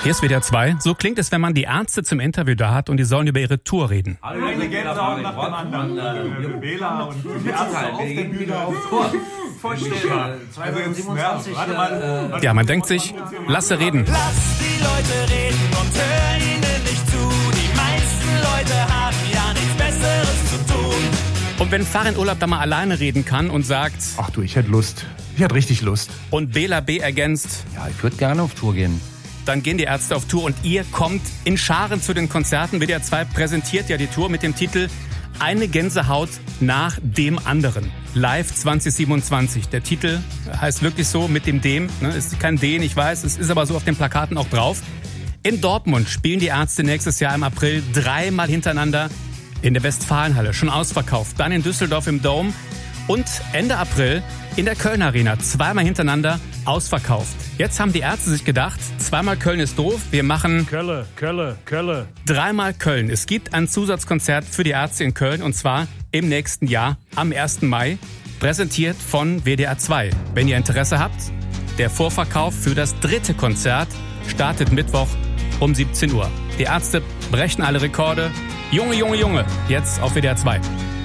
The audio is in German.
Hier ist WDR 2. So klingt es, wenn man die Ärzte zum Interview da hat und die sollen über ihre Tour reden. Alle Legenden nach dem anderen. Bela und die Ärzte auf der Bühne auf Tour. Vorstellen. 227. Ja, man denkt sich, lasse reden. Lass die Leute reden und hör ihnen nicht zu. Die meisten Leute haben ja nichts Besseres zu tun. Und wenn Farin Urlaub da mal alleine reden kann und sagt... Ach du, ich hätte Lust. Ich hätte richtig Lust. Und Bela B. ergänzt... Ja, ich würde gerne auf Tour gehen. Dann gehen die Ärzte auf Tour und ihr kommt in Scharen zu den Konzerten. WDR 2 präsentiert ja die Tour mit dem Titel Eine Gänsehaut nach dem anderen. Live 2027. Der Titel heißt wirklich so mit dem Dem. Ist kein Den, ich weiß. Es ist aber so auf den Plakaten auch drauf. In Dortmund spielen die Ärzte nächstes Jahr im April 3-mal hintereinander in der Westfalenhalle. Schon ausverkauft. Dann in Düsseldorf im Dome. Und Ende April in der Köln Arena. 2-mal hintereinander ausverkauft. Jetzt haben die Ärzte sich gedacht, 2-mal Köln ist doof, wir machen Kölle. 3-mal Köln. Es gibt ein Zusatzkonzert für die Ärzte in Köln und zwar im nächsten Jahr, am 1. Mai, präsentiert von WDR 2. Wenn ihr Interesse habt, der Vorverkauf für das 3. Konzert startet Mittwoch um 17 Uhr. Die Ärzte brechen alle Rekorde. Junge, jetzt auf WDR 2.